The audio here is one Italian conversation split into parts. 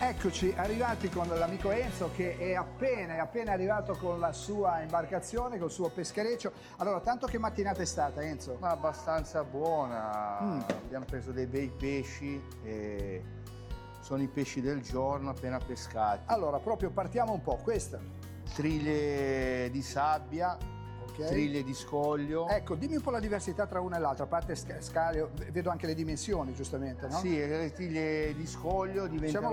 Eccoci arrivati con l'amico Enzo che è appena arrivato con la sua imbarcazione, col suo peschereccio. Allora, tanto che mattinata è stata, Enzo? Ma abbastanza buona, abbiamo preso dei bei pesci e sono i pesci del giorno appena pescati. Allora, proprio partiamo un po', questa. Triglie di sabbia, triglie di scoglio. Ecco, dimmi un po' la diversità tra una e l'altra, a parte scalio, vedo anche le dimensioni giustamente, no? Sì, le triglie di scoglio diventano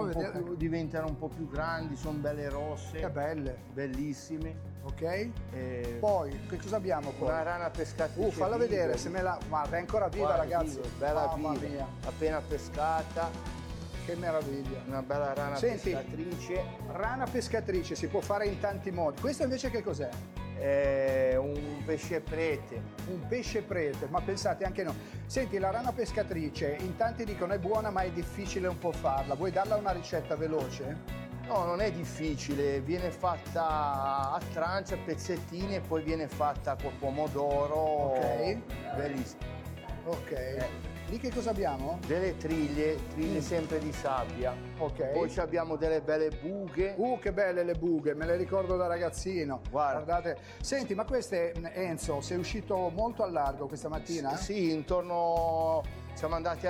un po' più grandi, sono belle rosse. Che belle. Bellissime. Ok. Poi, che cosa abbiamo poi? Una rana pescatrice. Falla vedere, se me la... Ma è ancora viva. Guarda, ragazzi. Bella Mamma viva. Mia. Appena pescata. Che meraviglia. Una bella rana pescatrice. Rana pescatrice si può fare in tanti modi. Questo invece che cos'è? È un pesce prete. Un pesce prete, ma pensate anche no. Senti, la rana pescatrice, in tanti dicono è buona ma è difficile un po' farla. Vuoi darla una ricetta veloce? No, non è difficile, viene fatta a tranche, a pezzettini e poi viene fatta col pomodoro. Ok. Bellissimo. Ok. Lì che cosa abbiamo? Delle triglie sempre di sabbia. Ok. Poi abbiamo delle belle bughe. Che belle le bughe, me le ricordo da ragazzino. Guardate. Senti, ma queste, Enzo, sei uscito molto al largo questa mattina? Sì, siamo andati a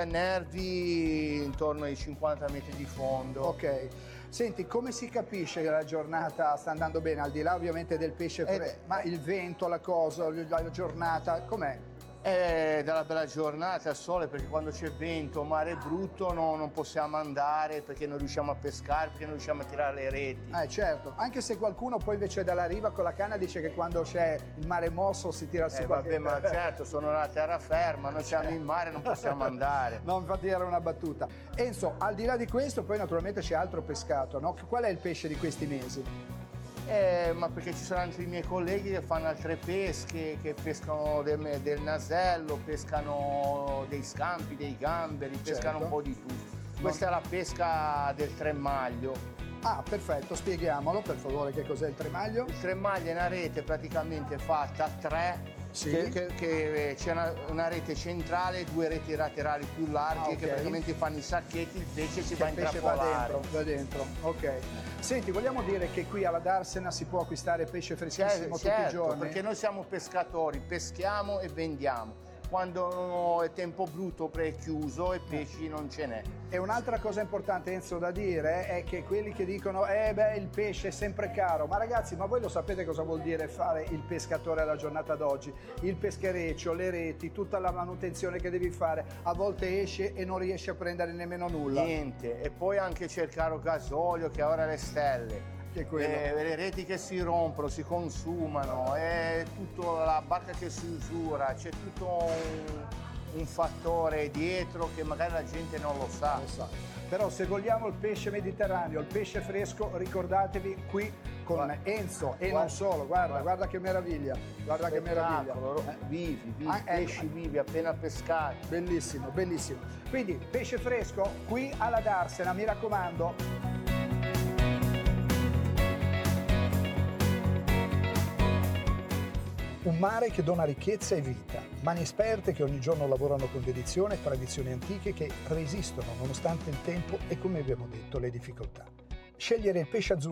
Nervi intorno ai 50 metri di fondo. Ok. Senti, come si capisce che la giornata sta andando bene, al di là ovviamente del pesce fresco, ma il vento, la cosa, la giornata, com'è? Dalla bella giornata, il sole, perché quando c'è vento, mare brutto non possiamo andare perché non riusciamo a pescare, perché non riusciamo a tirare le reti. Certo, anche se qualcuno poi invece dalla riva con la canna dice che quando c'è il mare mosso si tira su vabbè, ma certo, sono la terraferma, noi siamo in mare, non possiamo andare. No, infatti era una battuta. Enzo, al di là di questo poi naturalmente c'è altro pescato, no? Qual è il pesce di questi mesi? Ma perché ci sono anche i miei colleghi che fanno altre pesche, che pescano del nasello, pescano dei scampi, dei gamberi, pescano un po' di tutto. Questa è la pesca del tremaglio. Ah, perfetto, spieghiamolo per favore che cos'è il tremaglio. Il tremaglio è una rete praticamente fatta a tre, che c'è una rete centrale e due reti laterali più larghe che praticamente fanno i sacchetti, il pesce si va a intrappolare. Va dentro, ok. Senti, vogliamo dire che qui alla Darsena si può acquistare pesce freschissimo tutti i giorni? Perché noi siamo pescatori, peschiamo e vendiamo. Quando è tempo brutto è chiuso e pesci non ce n'è. E un'altra cosa importante, Enzo, da dire è che quelli che dicono il pesce è sempre caro, ma ragazzi, ma voi lo sapete cosa vuol dire fare il pescatore alla giornata d'oggi? Il peschereccio, le reti, tutta la manutenzione che devi fare, a volte esce e non riesci a prendere nemmeno nulla. Niente, e poi anche cercare gasolio che ora le stelle. Le reti che si rompono, si consumano, è tutta la barca che si usura, c'è tutto un fattore dietro che magari la gente non lo sa. Però se vogliamo il pesce mediterraneo, il pesce fresco, ricordatevi qui con Enzo e non solo, guarda che meraviglia, guarda che meraviglia. Vivi, pesci vivi appena pescati. Bellissimo, bellissimo. Quindi pesce fresco qui alla Darsena, mi raccomando. Un mare che dona ricchezza e vita, mani esperte che ogni giorno lavorano con dedizione e tradizioni antiche che resistono nonostante il tempo e, come abbiamo detto, le difficoltà. Scegliere il pesce azzurro